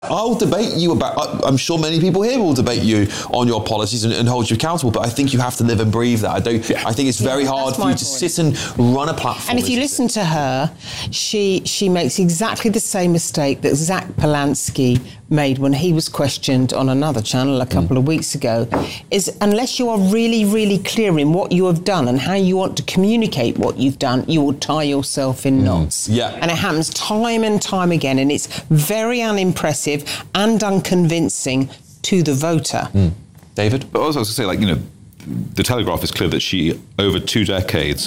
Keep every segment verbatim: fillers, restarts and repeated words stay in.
I'll debate you about, I'm sure many people here will debate you on your policies and, and hold you accountable, but I think you have to live and breathe that. I don't, yeah. I think it's very yeah, hard for you point. to sit and run a platform. And if you listen to her, she she makes exactly the same mistake that Zach Polanski made when he was questioned on another channel a couple mm. of weeks ago, is unless you are really, really clear in what you have done and how you want to communicate what you've done, you will tie yourself in mm. knots. Yeah. And it happens time and time again, and it's very unimpressive and unconvincing to the voter. Mm. David? But I was going to say, like, you know, the Telegraph is clear that she, over two decades,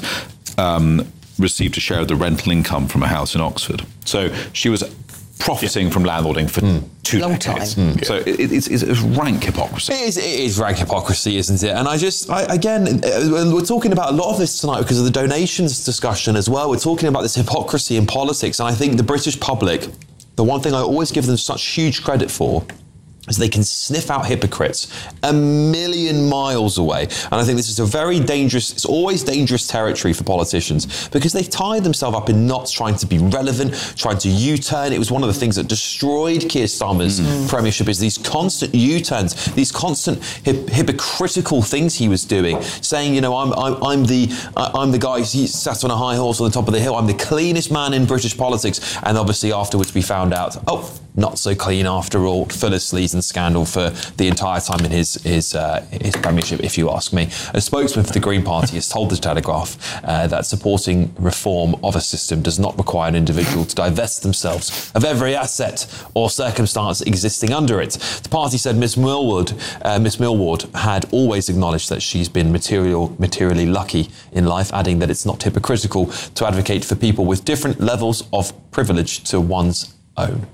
um, received a share of the rental income from a house in Oxford. So she was profiting yeah. from landlording for mm. two Long decades. Time. Mm. So it, it's, it's, it's rank hypocrisy. It is, it is rank hypocrisy, isn't it? And I just, I, again, we're talking about a lot of this tonight because of the donations discussion as well. We're talking about this hypocrisy in politics, and I think the British public, the one thing I always give them such huge credit for is they can sniff out hypocrites a million miles away. And I think this is a very dangerous, it's always dangerous territory for politicians because they've tied themselves up in knots trying to be relevant, trying to U-turn. It was one of the things that destroyed Keir Starmer's mm. premiership is these constant U-turns, these constant hip- hypocritical things he was doing, saying, you know, I'm I'm, I'm the uh, I'm the guy who sat on a high horse on the top of the hill. I'm the cleanest man in British politics. And obviously afterwards we found out, oh, not so clean after all, full of sleaze and scandal for the entire time in his his uh, his premiership, if you ask me. A spokesman for the Green Party has told the Telegraph uh, that supporting reform of a system does not require an individual to divest themselves of every asset or circumstance existing under it. The party said Miss Millward, uh, Miss Millward had always acknowledged that she's been material, materially lucky in life, adding that it's not hypocritical to advocate for people with different levels of privilege to one's own.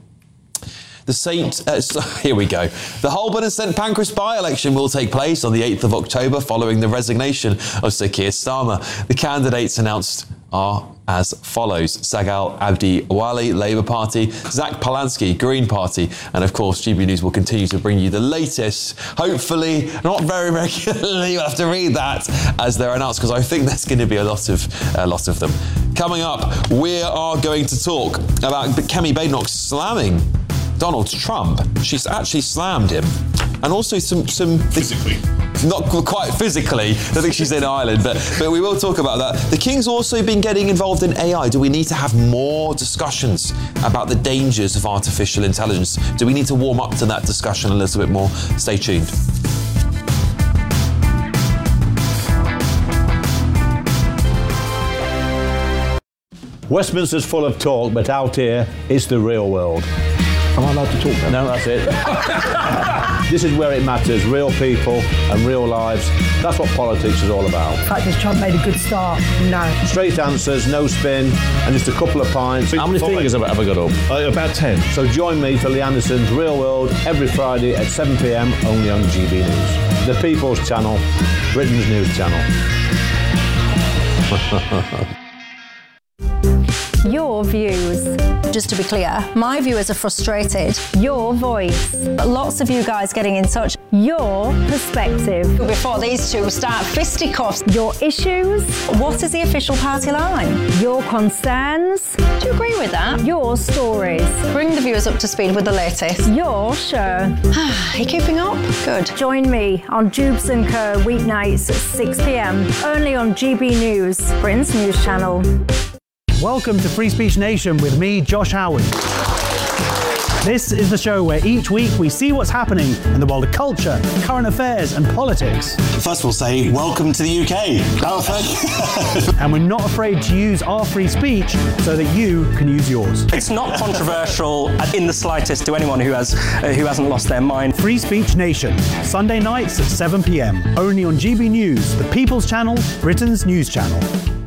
The Saint, uh, so, here we go. The Holborn and Saint Pancras by-election will take place on the eighth of October following the resignation of Sir Keir Starmer. The candidates announced are as follows: Sagal Abdi Awali, Labour Party; Zach Polanski, Green Party, and of course G B News will continue to bring you the latest, hopefully not very regularly, you'll have to read that as they're announced because I think there's going to be a lot of a lot of them. Coming up, we are going to talk about Kemi Badenoch slamming Donald Trump. She's actually slammed him. And also some... some physically. Not quite physically. I think she's in Ireland, but, but we will talk about that. The King's also been getting involved in A I. Do we need to have more discussions about the dangers of artificial intelligence? Do we need to warm up to that discussion a little bit more? Stay tuned. Westminster's full of talk, but out here, it's the real world. Am I allowed to talk then? No, that's it. This is where it matters, real people and real lives. That's what politics is all about. In fact, has Trump made a good start? No. Straight answers, no spin, and just a couple of pints. How many fingers have I got up? Uh, about ten. So join me for Lee Anderson's Real World every Friday at seven p.m. only on G B News. The People's Channel, Britain's news channel. Your views. Just to be clear, my viewers are frustrated. Your voice. Lots of you guys getting in touch. Your perspective. Before these two start fisticuffs. Your issues. What is the official party line? Your concerns. Do you agree with that? Your stories. Bring the viewers up to speed with the latest. Your show. Are you keeping up? Good. Join me on Jubes and Co weeknights at six p.m. only on G B News, Britain's news channel. Welcome to Free Speech Nation with me, Josh Howard. This is the show where each week we see what's happening in the world of culture, current affairs and politics. First we'll say, welcome to the U K. And we're not afraid to use our free speech so that you can use yours. It's not controversial in the slightest to anyone who has uh, who hasn't lost their mind. Free Speech Nation, Sunday nights at seven p.m. only on G B News, the People's Channel, Britain's news channel.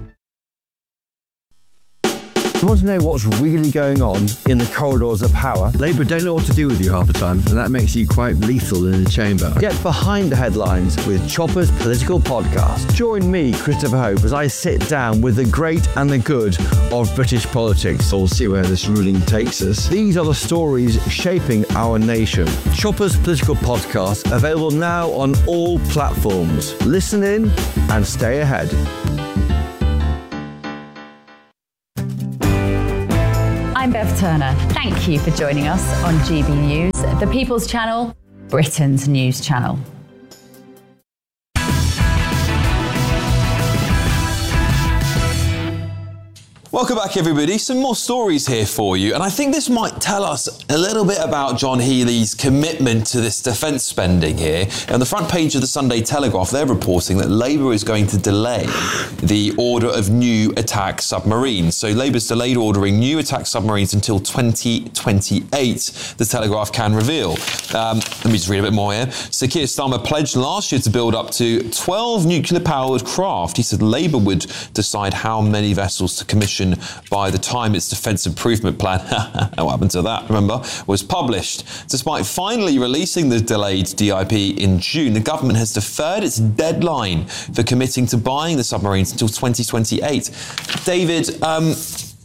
You want to know what's really going on in the corridors of power? Labour don't know what to do with you half the time, and that makes you quite lethal in the chamber. Get behind the headlines with Chopper's Political Podcast. Join me, Christopher Hope, as I sit down with the great and the good of British politics. We'll see where this ruling takes us. These are the stories shaping our nation. Chopper's Political Podcast, available now on all platforms. Listen in and stay ahead. I'm Bev Turner. Thank you for joining us on G B News, the People's Channel, Britain's news channel. Welcome back, everybody. Some more stories here for you. And I think this might tell us a little bit about John Healey's commitment to this defence spending here. On the front page of the Sunday Telegraph, they're reporting that Labour is going to delay the order of new attack submarines. So Labour's delayed ordering new attack submarines until twenty twenty-eight, the Telegraph can reveal. Um, let me just read a bit more here. Sir Keir Starmer pledged last year to build up to twelve nuclear-powered craft. He said Labour would decide how many vessels to commission by the time its defence improvement plan, what happened to that, remember, was published. Despite finally releasing the delayed D I P in June, the government has deferred its deadline for committing to buying the submarines until twenty twenty-eight. David, um,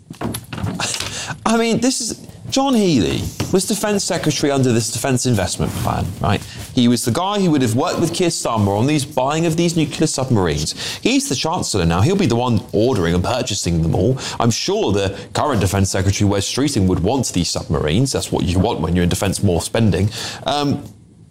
I mean, this is... John Healey was Defence Secretary under this Defence Investment Plan, right? He was the guy who would have worked with Keir Starmer on these buying of these nuclear submarines. He's the Chancellor now. He'll be the one ordering and purchasing them all. I'm sure the current Defence Secretary, Wes Streeting, would want these submarines. That's what you want when you're in defence, more spending. Um,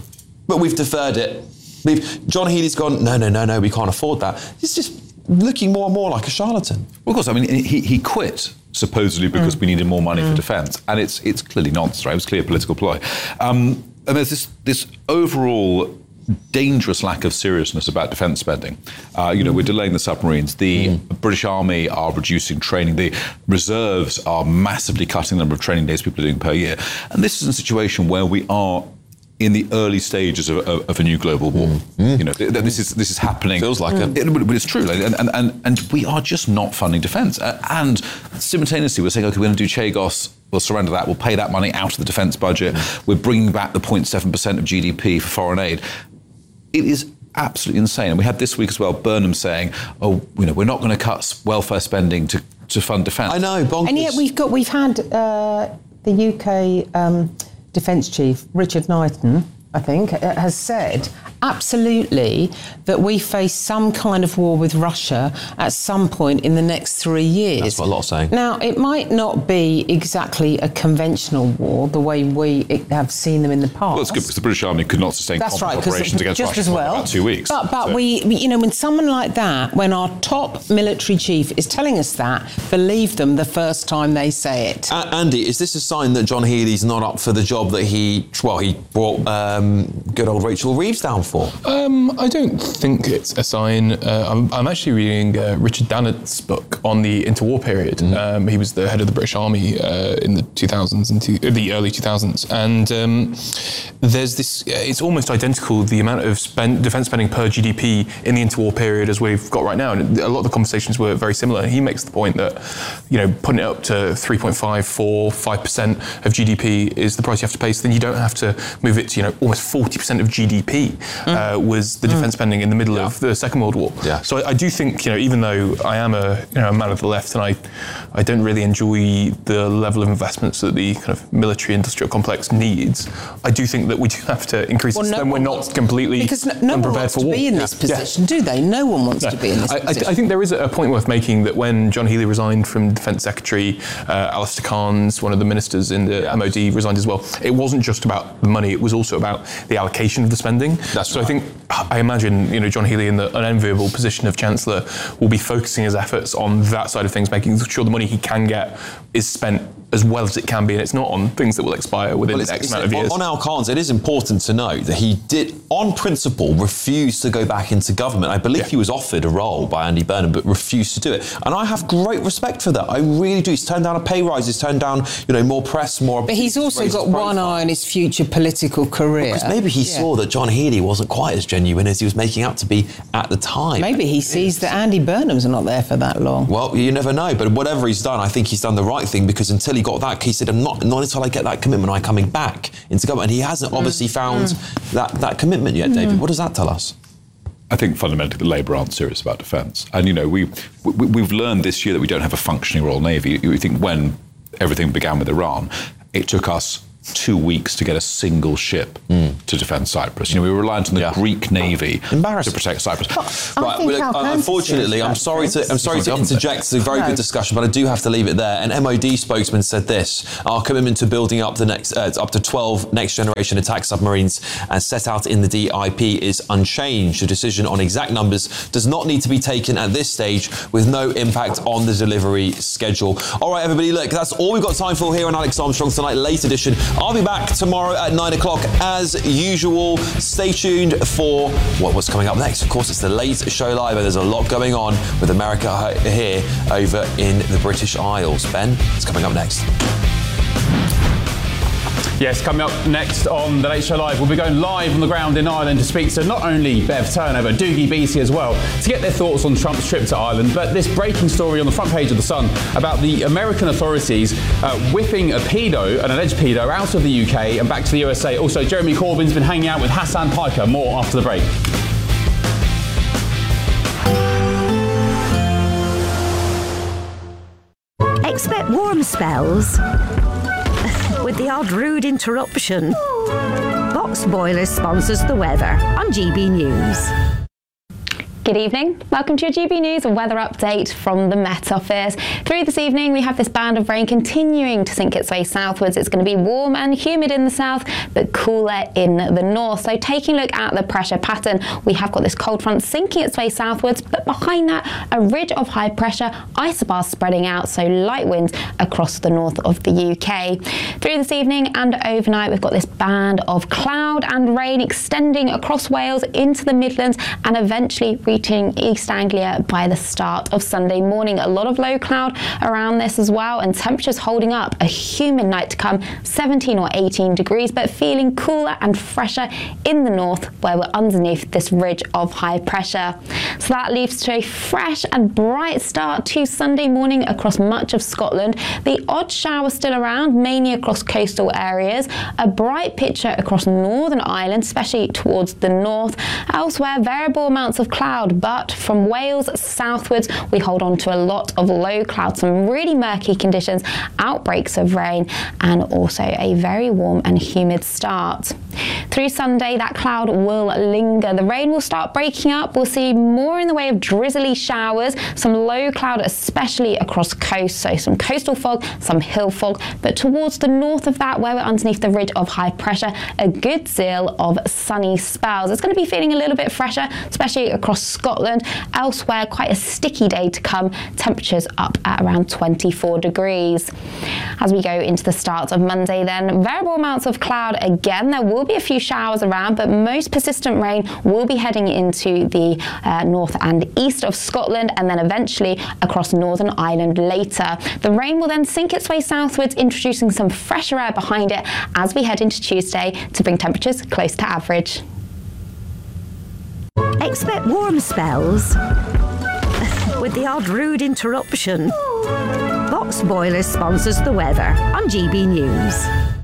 but we've deferred it. We've, John Healey's gone, no, no, no, no, we can't afford that. It's just looking more and more like a charlatan. Well, of course, I mean, he, he quit supposedly because mm. we needed more money mm. for defence, and it's it's clearly nonsense, right? It was clear political ploy. Um, and there's this this overall dangerous lack of seriousness about defence spending. Uh, you know, we're delaying the submarines. The mm. British Army are reducing training. The reserves are massively cutting the number of training days people are doing per year. And this is a situation where we are in the early stages of, of, of a new global war. Mm. You know, th- th- this is this is happening. Feels like mm. it. But it's true. Like, and, and, and, and we are just not funding defence. Uh, and simultaneously, we're saying, OK, we're going to do Chagos, we'll surrender that, we'll pay that money out of the defence budget. Mm. We're bringing back the zero point seven percent of G D P for foreign aid. It is absolutely insane. And we had this week as well, Burnham saying, oh, you know, we're not going to cut welfare spending to, to fund defence. I know, bonkers. And yet we've got, we've had uh, the U K... Um, Defence Chief Richard Knighton, I think, has said absolutely that we face some kind of war with Russia at some point in the next three years. That's what a lot are saying. Now, it might not be exactly a conventional war the way we have seen them in the past. Well, it's good because the British Army could not sustain That's right, operations against just Russia as well. for about two weeks. But, but so. we, you know, when someone like that, when our top military chief is telling us that, believe them the first time they say it. Uh, Andy, is this a sign that John Healey's not up for the job that he, well, he brought um, good old Rachel Reeves down for? Um, I don't think it's a sign. Uh, I'm, I'm actually reading uh, Richard Dannett's book on the interwar period. Mm. Um, he was the head of the British Army uh, in the two thousands and two, the early two thousands, and um, there's this. It's almost identical, the amount of spend, defence spending per G D P in the interwar period as we've got right now. And a lot of the conversations were very similar. And he makes the point that, you know, putting it up to three point five, four, five percent of G D P is the price you have to pay. So then you don't have to move it to, you know, almost forty percent of G D P. Mm. Uh, was the defence mm. spending in the middle yeah. of the Second World War. Yeah. So I, I do think, you know, even though I am a, you know, a man of the left and I, I don't really enjoy the level of investments that the kind of military industrial complex needs, I do think that we do have to increase well, it, no then we're not completely because no, no unprepared one wants for to war. be in this yeah. position, yeah. do they? No one wants no. to be in this I, position. I, I think there is a point worth making that when John Healey resigned from Defence Secretary, uh, Alistair Cairns, one of the ministers in the yeah. M O D, resigned as well. It wasn't just about the money, it was also about the allocation of the spending. That's so right. I think, I imagine, you know, John Healey in the unenviable position of Chancellor will be focusing his efforts on that side of things, making sure the money he can get is spent as well as it can be, and it's not on things that will expire within well, X amount of years. On Al Cairns, it is important to note that he did, on principle, refuse to go back into government. I believe yeah. he was offered a role by Andy Burnham, but refused to do it. And I have great respect for that. I really do. He's turned down a pay rise. He's turned down, you know, more press, more... But he's also got one eye on his future political career. Because maybe he yeah. saw that John Healey wasn't quite as genuine as he was making out to be at the time. Maybe he sees that Andy Burnham's not there for that long. Well, you never know. But whatever he's done, I think he's done the right thing, because until he got that, he said, I'm not, not until I get that commitment, I'm coming back into government. And he hasn't mm. obviously found mm. that, that commitment yet, mm. David. What does that tell us? I think fundamentally the Labour aren't serious about defence. And, you know, we, we, we've learned this year that we don't have a functioning Royal Navy. You think when everything began with Iran, it took us two weeks to get a single ship Mm. to defend Cyprus. You know, we were reliant on the Greek navy to protect Cyprus. Right, well, look, unfortunately, I'm sorry to I'm sorry to interject. It's a very No. good discussion, but I do have to leave it there. An M O D spokesman said this: "Our commitment to building up the next uh, up to twelve next generation attack submarines as set out in the D I P is unchanged. A decision on exact numbers does not need to be taken at this stage, with no impact on the delivery schedule." All right, everybody, look, that's all we've got time for here on Alex Armstrong Tonight, late edition. I'll be back tomorrow at nine o'clock as usual. Stay tuned for what what's coming up next. Of course, it's the Late Show Live, and there's a lot going on with America here over in the British Isles. Ben, it's coming up next. Yes, coming up next on The Late Show Live, we'll be going live on the ground in Ireland to speak to not only Bev Turner, but Doogie Beattie as well, to get their thoughts on Trump's trip to Ireland. But this breaking story on the front page of The Sun about the American authorities uh, whipping a pedo, an alleged pedo, out of the U K and back to the U S A. Also, Jeremy Corbyn's been hanging out with Hassan Piker. More after the break. Expect warm spells with the odd rude interruption. Box Boilers sponsors the weather on G B News. Good evening. Welcome to your G B News weather update from the Met Office. Through this evening, we have this band of rain continuing to sink its way southwards. It's going to be warm and humid in the south, but cooler in the north. So taking a look at the pressure pattern, we have got this cold front sinking its way southwards, but behind that, a ridge of high pressure, isobars spreading out, so light winds across the north of the U K. Through this evening and overnight, we've got this band of cloud and rain extending across Wales into the Midlands and eventually reaching East Anglia by the start of Sunday morning. A lot of low cloud around this as well, and temperatures holding up. A humid night to come, seventeen or eighteen degrees, but feeling cooler and fresher in the north where we're underneath this ridge of high pressure. So that leaves to a fresh and bright start to Sunday morning across much of Scotland. The odd shower still around, mainly across coastal areas. A bright picture across Northern Ireland, especially towards the north. Elsewhere, variable amounts of cloud, but from Wales southwards, we hold on to a lot of low cloud, some really murky conditions, outbreaks of rain, and also a very warm and humid start. Through Sunday, that cloud will linger. The rain will start breaking up. We'll see more in the way of drizzly showers, some low cloud, especially across coast, so some coastal fog, some hill fog, but towards the north of that, where we're underneath the ridge of high pressure, a good deal of sunny spells. It's going to be feeling a little bit fresher, especially across Scotland. Elsewhere, quite a sticky day to come. Temperatures up at around twenty-four degrees. As we go into the start of Monday then, variable amounts of cloud again. There will be a few showers around, but most persistent rain will be heading into the uh, north and east of Scotland, and then eventually across Northern Ireland later. The rain will then sink its way southwards, introducing some fresher air behind it as we head into Tuesday to bring temperatures close to average. Expect warm spells with the odd rude interruption. Box Boilers sponsors the weather on G B News.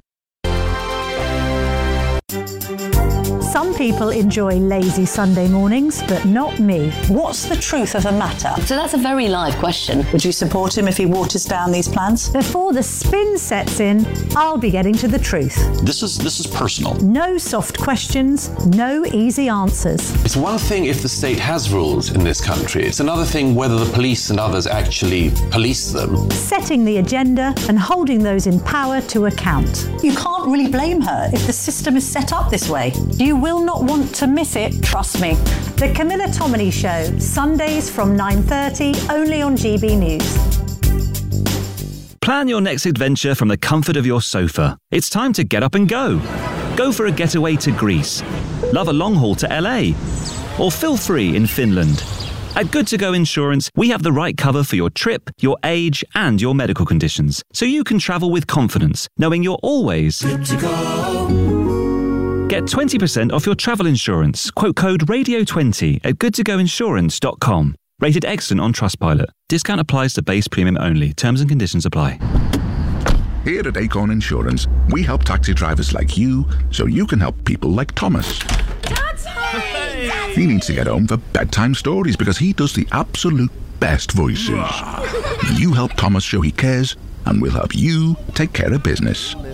Some people enjoy lazy Sunday mornings, but not me. What's the truth of the matter? So that's a very live question. Would you support him if he waters down these plans? Before the spin sets in, I'll be getting to the truth. This is this is personal. No soft questions, no easy answers. It's one thing if the state has rules in this country. It's another thing whether the police and others actually police them. Setting the agenda and holding those in power to account. You can't really blame her if the system is set up this way. You will not want to miss it, trust me. The Camilla Tominey Show, Sundays from nine thirty, only on G B News. Plan your next adventure from the comfort of your sofa. It's time to get up and go. Go for a getaway to Greece. Love a long haul to L A. Or feel free in Finland. At Good To Go Insurance, we have the right cover for your trip, your age, and your medical conditions, so you can travel with confidence, knowing you're always good to go. Get twenty percent off your travel insurance. Quote code radio twenty at good to go insurance dot com. Rated excellent on Trustpilot. Discount applies to base premium only. Terms and conditions apply. Here at Acorn Insurance, we help taxi drivers like you so you can help people like Thomas. Dad's home! He needs to get home for bedtime stories because he does the absolute best voices. You help Thomas show he cares, and we'll help you take care of business.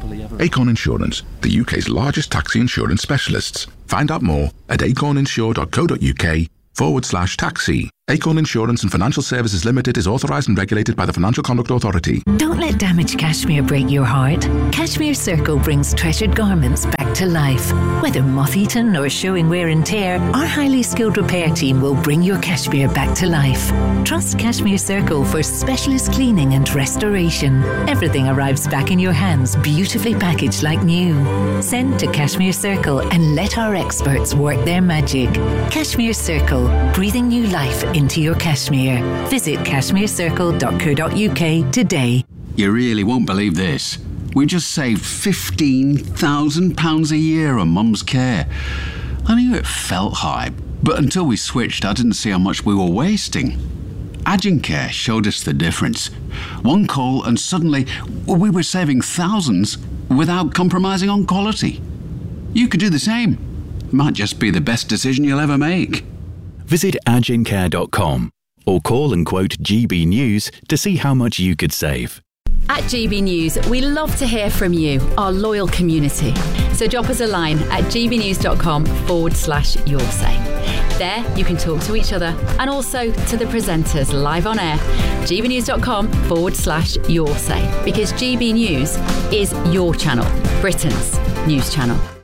Acorn Insurance, the U K's largest taxi insurance specialists. Find out more at acorninsure.co.uk forward slash taxi. Acorn Insurance and Financial Services Limited is authorised and regulated by the Financial Conduct Authority. Don't let damaged cashmere break your heart. Cashmere Circle brings treasured garments back to life. Whether moth-eaten or showing wear and tear, our highly skilled repair team will bring your cashmere back to life. Trust Cashmere Circle for specialist cleaning and restoration. Everything arrives back in your hands, beautifully packaged like new. Send to Cashmere Circle and let our experts work their magic. Cashmere Circle, breathing new life into your cashmere. Visit cashmere circle dot co dot uk today. You really won't believe this. We just saved fifteen thousand pounds a year on Mum's care. I knew it felt high, but until we switched, I didn't see how much we were wasting. Agencare showed us the difference. One call and suddenly we were saving thousands without compromising on quality. You could do the same. Might just be the best decision you'll ever make. Visit agencare dot com or call and quote G B News to see how much you could save. At G B News, we love to hear from you, our loyal community. So drop us a line at gbnews.com forward slash your say. There, you can talk to each other and also to the presenters live on air. gbnews.com forward slash your say. Because G B News is your channel, Britain's news channel.